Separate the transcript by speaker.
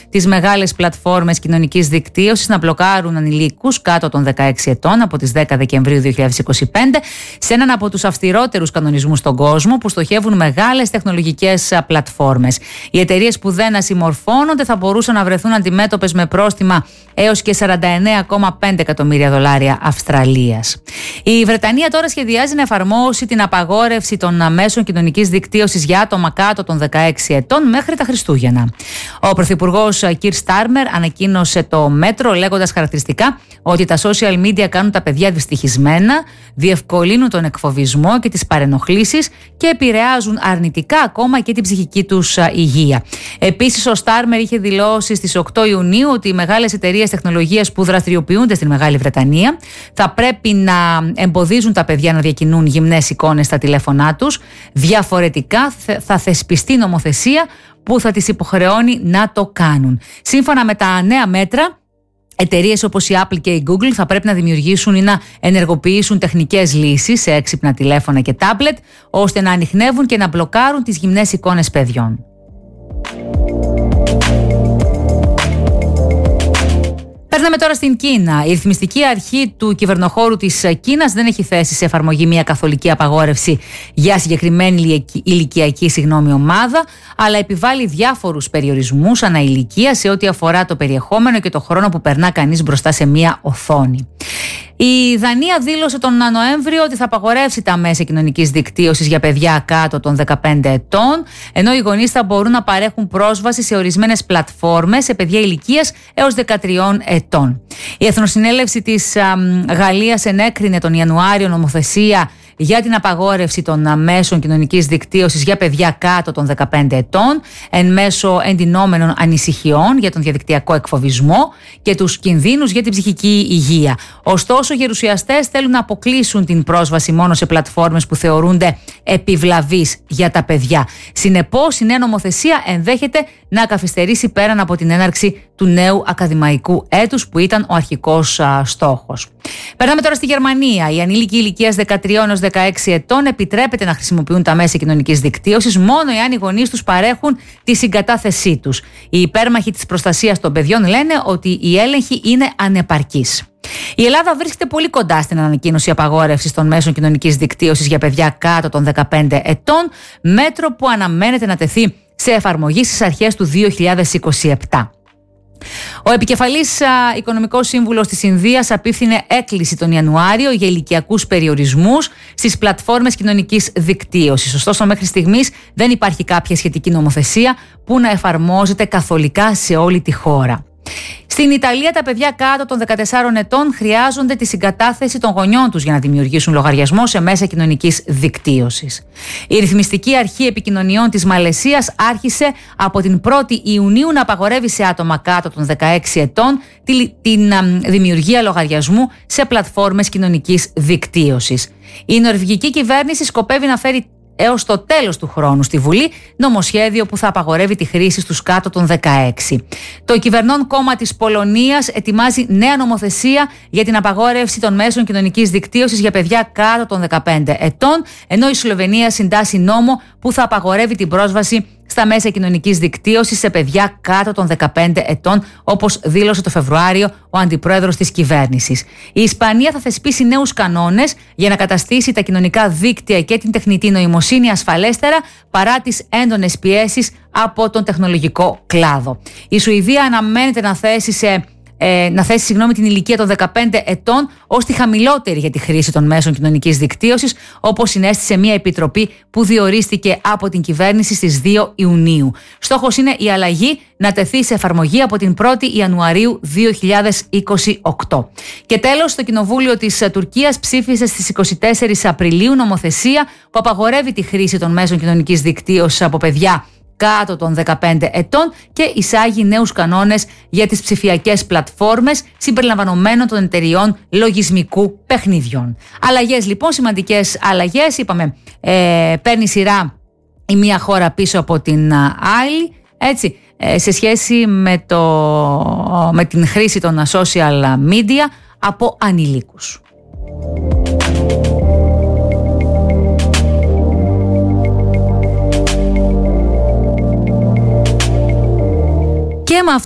Speaker 1: τις μεγάλες πλατφόρμες κοινωνικής δικτύωσης να μπλοκάρουν ανηλίκους κάτω των 16 ετών από τις 10 Δεκεμβρίου 2025 σε έναν από τους αυστηρότερους κανονισμούς στον κόσμο που στοχεύουν μεγάλες τεχνολογικές πλατφόρμες. Οι εταιρείες που δεν συμμορφώνονται θα μπορούσαν να βρεθούν αντιμέτωπες με πρόστιμα έως και $49,5 εκατομμύρια Αυστραλίας. Η Βρετανία τώρα σχεδιάζει να εφαρμόσει την απαγόρευση των μέσων κοινωνικής δικτύωσης για άτομα κάτω των 16 ετών μέχρι τα Χριστούγεννα. Ο Πρωθυπουργός Κιρ Στάρμερ ανακοίνωσε το μέτρο λέγοντας χαρακτηριστικά ότι τα social media κάνουν τα παιδιά δυστυχισμένα, διευκολύνουν τον εκφοβισμό και τις παρενοχλήσεις και επηρεάζουν αρνητικά ακόμα και την ψυχική τους υγεία. Επίσης, ο Στάρμερ είχε δηλώσει στις 8 Ιουνίου ότι οι μεγάλες εταιρείες τεχνολογίας που δραστηριοποιούνται στην Μεγάλη Βρετανία θα πρέπει να εμποδίζουν τα παιδιά να διακινούν γυμνές εικόνες στα τηλέφωνά τους. Διαφορετικά θα θεσπιστεί νομοθεσία που θα τις υποχρεώνει να το κάνουν. Σύμφωνα με τα νέα μέτρα, εταιρείες όπως η Apple και η Google θα πρέπει να δημιουργήσουν ή να ενεργοποιήσουν τεχνικές λύσεις σε έξυπνα τηλέφωνα και τάμπλετ, ώστε να ανιχνεύουν και να μπλοκάρουν τις γυμνές εικόνες παιδιών. Παίρναμε τώρα στην Κίνα. Η ρυθμιστική αρχή του κυβερνοχώρου της Κίνας δεν έχει θέσει σε εφαρμογή μια καθολική απαγόρευση για συγκεκριμένη ηλικιακή ομάδα, αλλά επιβάλλει διάφορους περιορισμούς ανά ηλικία σε ό,τι αφορά το περιεχόμενο και το χρόνο που περνά κανείς μπροστά σε μια οθόνη. Η Δανία δήλωσε τον Νοέμβριο ότι θα απαγορεύσει τα μέσα κοινωνικής δικτύωσης για παιδιά κάτω των 15 ετών, ενώ οι γονείς θα μπορούν να παρέχουν πρόσβαση σε ορισμένες πλατφόρμες σε παιδιά ηλικίας έως 13 ετών. Η Εθνοσυνέλευση της Γαλλίας ενέκρινε τον Ιανουάριο νομοθεσία για την απαγόρευση των μέσων κοινωνικής δικτύωσης για παιδιά κάτω των 15 ετών, εν μέσω εντυνόμενων ανησυχιών για τον διαδικτυακό εκφοβισμό και τους κινδύνους για την ψυχική υγεία. Ωστόσο, οι γερουσιαστές θέλουν να αποκλείσουν την πρόσβαση μόνο σε πλατφόρμες που θεωρούνται επιβλαβείς για τα παιδιά. Συνεπώς, η νέα νομοθεσία ενδέχεται να καθυστερήσει πέραν από την έναρξη του νέου ακαδημαϊκού έτους, που ήταν ο αρχικός στόχος. Περνάμε τώρα στη Γερμανία. Οι ανήλικοι ηλικίας 13 έως 16 ετών επιτρέπεται να χρησιμοποιούν τα μέσα κοινωνικής δικτύωσης μόνο εάν οι γονείς τους παρέχουν τη συγκατάθεσή τους. Οι υπέρμαχοι της προστασίας των παιδιών λένε ότι η έλεγχη είναι ανεπαρκής. Η Ελλάδα βρίσκεται πολύ κοντά στην ανακοίνωση απαγόρευσης των μέσων κοινωνικής δικτύωσης για παιδιά κάτω των 15 ετών, μέτρο που αναμένεται να τεθεί σε εφαρμογή στις αρχές του 2027. Ο επικεφαλής οικονομικός σύμβουλος της Ινδίας απίφθινε έκκληση τον Ιανουάριο για ηλικιακούς περιορισμούς στις πλατφόρμες κοινωνικής δικτύωσης. Ωστόσο, μέχρι στιγμής δεν υπάρχει κάποια σχετική νομοθεσία που να εφαρμόζεται καθολικά σε όλη τη χώρα. Στην Ιταλία, τα παιδιά κάτω των 14 ετών χρειάζονται τη συγκατάθεση των γονιών τους για να δημιουργήσουν λογαριασμό σε μέσα κοινωνικής δικτύωσης. Η ρυθμιστική αρχή επικοινωνιών της Μαλαισίας άρχισε από την 1η Ιουνίου να απαγορεύει σε άτομα κάτω των 16 ετών την δημιουργία λογαριασμού σε πλατφόρμες κοινωνικής δικτύωσης. Η νορβηγική κυβέρνηση σκοπεύει να φέρει έως το τέλος του χρόνου στη Βουλή νομοσχέδιο που θα απαγορεύει τη χρήση στους κάτω των 16. Το κυβερνών κόμμα της Πολωνίας ετοιμάζει νέα νομοθεσία για την απαγόρευση των μέσων κοινωνικής δικτύωσης για παιδιά κάτω των 15 ετών, ενώ η Σλοβενία συντάσσει νόμο που θα απαγορεύει την πρόσβαση στα μέσα κοινωνικής δικτύωσης σε παιδιά κάτω των 15 ετών, όπως δήλωσε το Φεβρουάριο ο αντιπρόεδρος της κυβέρνησης. Η Ισπανία θα θεσπίσει νέους κανόνες για να καταστήσει τα κοινωνικά δίκτυα και την τεχνητή νοημοσύνη ασφαλέστερα παρά τις έντονες πιέσεις από τον τεχνολογικό κλάδο. Η Σουηδία αναμένεται να θέσει την ηλικία των 15 ετών ως τη χαμηλότερη για τη χρήση των μέσων κοινωνικής δικτύωσης, όπως συνέστησε μια επιτροπή που διορίστηκε από την κυβέρνηση στις 2 Ιουνίου. Στόχος είναι η αλλαγή να τεθεί σε εφαρμογή από την 1η Ιανουαρίου 2028. Και τέλος, το Κοινοβούλιο της Τουρκίας ψήφισε στις 24 Απριλίου νομοθεσία που απαγορεύει τη χρήση των μέσων κοινωνικής δικτύωσης από παιδιά κάτω των 15 ετών και εισάγει νέους κανόνες για τις ψηφιακές πλατφόρμες συμπεριλαμβανομένων των εταιριών λογισμικού παιχνιδιών. Αλλαγές λοιπόν, σημαντικές αλλαγές. Είπαμε, παίρνει σειρά η μία χώρα πίσω από την άλλη, έτσι, σε σχέση με την χρήση των social media από ανηλίκους. Και με